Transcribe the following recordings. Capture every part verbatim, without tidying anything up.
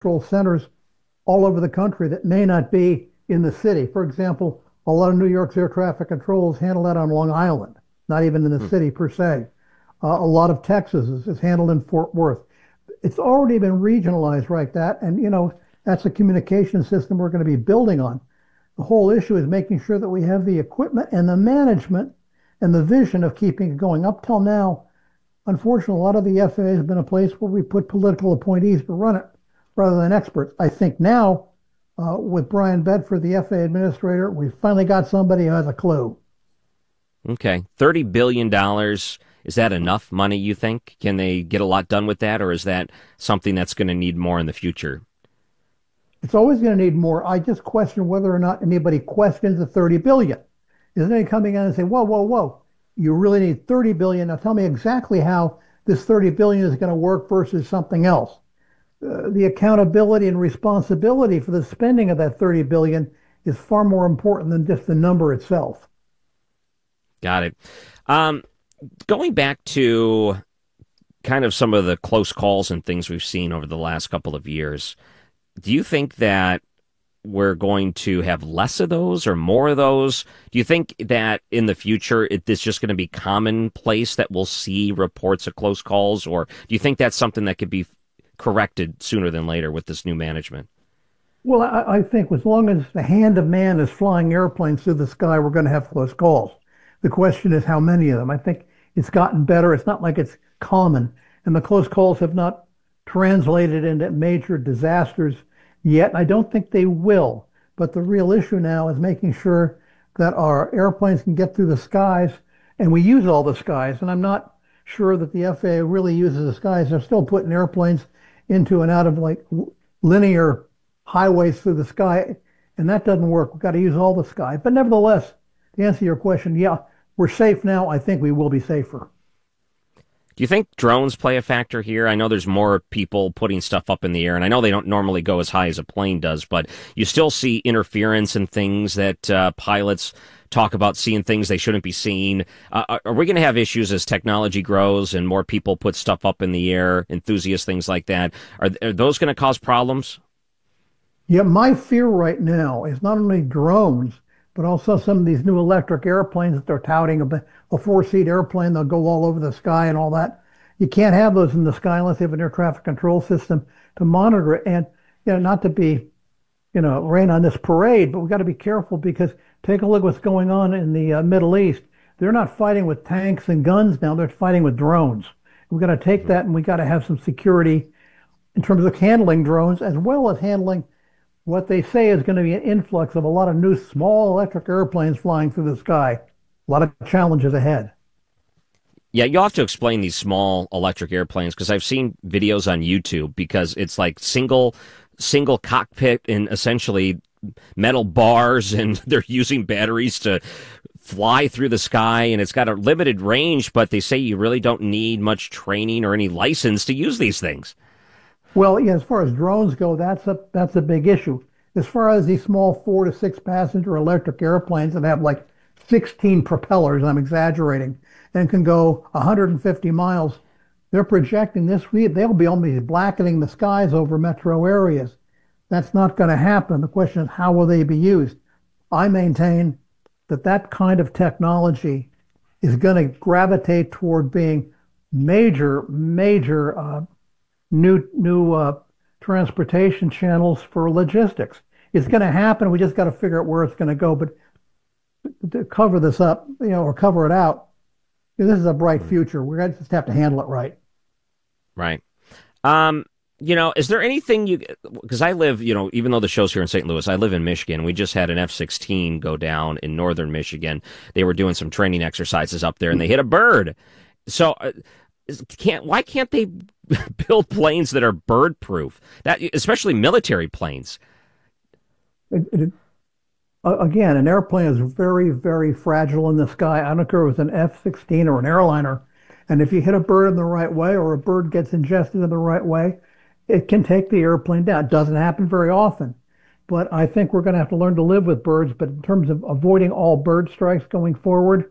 control centers all over the country that may not be in the city. For example, a lot of New York's air traffic control is handled out on Long Island, not even in the Hmm. city per se. Uh, a lot of Texas is, is handled in Fort Worth. It's already been regionalized like that, and you know that's a communication system we're going to be building on. The whole issue is making sure that we have the equipment and the management and the vision of keeping it going. Up till now, unfortunately, a lot of the F A A has been a place where we put political appointees to run it rather than experts. I think now, uh, with Brian Bedford, the F A A administrator, we finally got somebody who has a clue. Okay. thirty billion dollars. Is that enough money, you think? Can they get a lot done with that, or is that something that's going to need more in the future? It's always going to need more. I just question whether or not anybody questions the thirty billion. Is anybody coming in and saying, whoa, whoa, whoa, you really need thirty billion. Now tell me exactly how this thirty billion is going to work versus something else. Uh, the accountability and responsibility for the spending of that thirty billion is far more important than just the number itself. Got it. Um, going back to kind of some of the close calls and things we've seen over the last couple of years, do you think that we're going to have less of those or more of those? Do you think that in the future it is just going to be commonplace that we'll see reports of close calls, or do you think that's something that could be corrected sooner than later with this new management? Well, I, I think as long as the hand of man is flying airplanes through the sky, we're going to have close calls. The question is how many of them. I think it's gotten better. It's not like it's common, and the close calls have not translated into major disasters yet. I don't think they will. But the real issue now is making sure that our airplanes can get through the skies, and we use all the skies. And I'm not sure that the F A A really uses the skies. They're still putting airplanes into and out of like linear highways through the sky, and that doesn't work. We've got to use all the sky. But nevertheless, to answer your question, yeah, we're safe now. I think we will be safer. Do you think drones play a factor here? I know there's more people putting stuff up in the air, and I know they don't normally go as high as a plane does, but you still see interference and things that uh, pilots talk about, seeing things they shouldn't be seeing. Uh, are we going to have issues as technology grows and more people put stuff up in the air, enthusiasts, things like that? Are, are those going to cause problems? Yeah, my fear right now is not only drones, but also some of these new electric airplanes that they're touting, a, a four-seat airplane, they'll go all over the sky and all that. You can't have those in the sky unless you have an air traffic control system to monitor it. And, you know, not to be, you know, rain on this parade, but we've got to be careful because take a look what's going on in the uh, Middle East. They're not fighting with tanks and guns now, they're fighting with drones. We've got to take that and we got to have some security in terms of handling drones as well as handling what they say is going to be an influx of a lot of new small electric airplanes flying through the sky. A lot of challenges ahead. Yeah, you'll have to explain these small electric airplanes because I've seen videos on YouTube because it's like single single cockpit and essentially metal bars, and they're using batteries to fly through the sky, and it's got a limited range, but they say you really don't need much training or any license to use these things. Well, yeah, as far as drones go, that's a that's a big issue. As far as these small four to six passenger electric airplanes that have like sixteen propellers, I'm exaggerating, and can go one hundred fifty miles, they're projecting this week they'll be almost blackening the skies over metro areas. That's not going to happen. The question is, how will they be used? I maintain that that kind of technology is going to gravitate toward being major, major uh, new new uh, transportation channels for logistics. It's going to happen. We just got to figure out where it's going to go. But to cover this up, you know, or cover it out, this is a bright future. We're going to just have to handle it right. Right. Um, you know, is there anything you, because I live, you know, even though the show's here in Saint Louis, I live in Michigan. We just had an F sixteen go down in northern Michigan. They were doing some training exercises up there and they hit a bird. So uh, can't, why can't they build planes that are bird proof? That, especially military planes. It, it, again, an airplane is very, very fragile in the sky. I don't care if it's an F sixteen or an airliner. And if you hit a bird in the right way or a bird gets ingested in the right way, it can take the airplane down. It doesn't happen very often. But I think we're going to have to learn to live with birds. But in terms of avoiding all bird strikes going forward,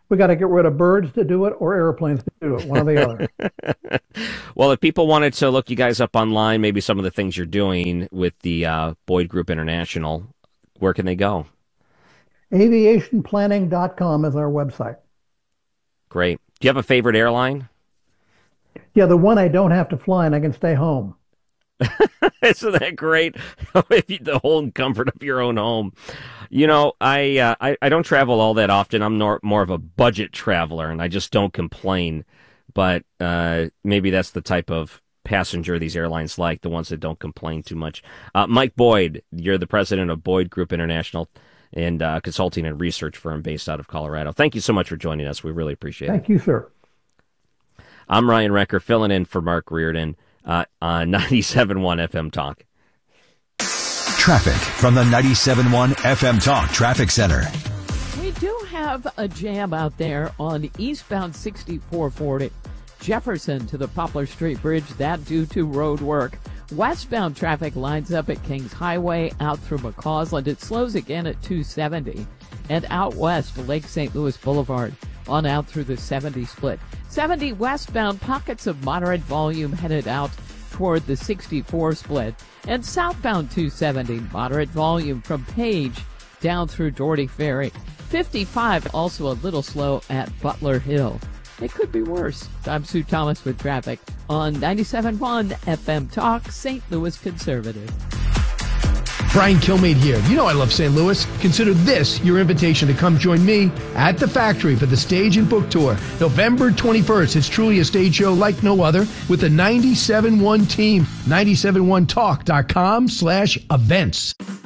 We got to get rid of birds to do it or airplanes to do it, one or the other. Well, if people wanted to look you guys up online, maybe some of the things you're doing with the uh, Boyd Group International, where can they go? aviation planning dot com is our website. Great. Do you have a favorite airline? Yeah, the one I don't have to fly and I can stay home. Isn't that great? The whole comfort of your own home. You know, I, uh, I I don't travel all that often. I'm nor, more of a budget traveler, and I just don't complain. But uh, maybe that's the type of passenger these airlines like, the ones that don't complain too much. Uh, Mike Boyd, you're the president of Boyd Group International, and uh, consulting and research firm based out of Colorado. Thank you so much for joining us. We really appreciate Thank it. Thank you, sir. I'm Ryan Recker, filling in for Mark Reardon uh, on ninety-seven point one F M Talk. Traffic from the ninety-seven point one F M Talk Traffic Center. We do have a jam out there on eastbound sixty-four forty, Jefferson to the Poplar Street Bridge, that due to road work. Westbound traffic lines up at Kings Highway out through McCausland. It slows again at two seventy. And out west, Lake Saint Louis Boulevard on out through the seventy split. seventy westbound, pockets of moderate volume headed out toward the sixty-four split. And southbound two seventy, moderate volume from Page down through Doherty Ferry. fifty-five also a little slow at Butler Hill. It could be worse. I'm Sue Thomas with traffic on ninety-seven point one F M Talk, Saint Louis Conservative. Brian Kilmeade here. You know I love Saint Louis. Consider this your invitation to come join me at the factory for the Stage and Book Tour. November twenty-first. It's truly a stage show like no other with the ninety-seven point one team. ninety-seven point one talk dot com slash events.